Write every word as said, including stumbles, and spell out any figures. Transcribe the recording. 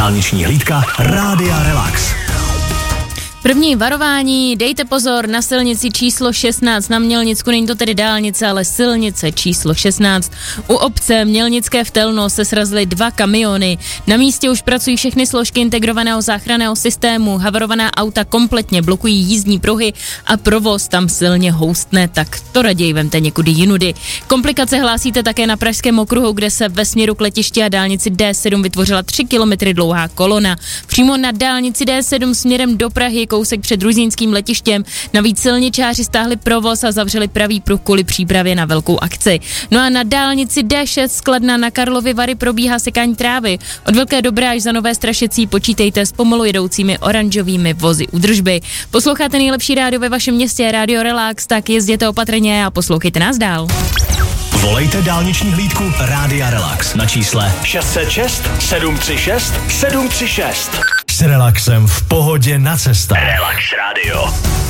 Dálniční hlídka Rádia Relax. První varování, dejte pozor na silnici číslo šestnáct na Mělnicku, není to tedy dálnice, ale silnice číslo šestnáct. U obce Mělnické v Telno se srazily dva kamiony. Na místě už pracují všechny složky integrovaného záchranného systému, havarovaná auta kompletně blokují jízdní pruhy a provoz tam silně houstne, tak to raději vemte někudy jinudy. Komplikace hlásíte také na Pražském okruhu, kde se ve směru k letišti a dálnici D sedm vytvořila tři kilometry dlouhá kolona. Přímo na dálnici D sedm směrem do Prahy kousek před Ruzyňským letištěm. Navíc silničáři stáhli provoz a zavřeli pravý pruh kvůli přípravě na velkou akci. No a na dálnici D šest z Kladna na Karlovy Vary probíhá sekání trávy. Od Velké Dobré až za Nové Strašecí počítejte s pomalu jedoucími oranžovými vozy údržby. Posloucháte nejlepší rádio ve vašem městě, Rádio Relax, tak jezděte opatrně a poslouchejte nás dál. Volejte dálniční hlídku Rádia Relax na čísle šest set šest sedm tři šest sedm tři šest. S relaxem v pohodě na cestách. Relax Radio.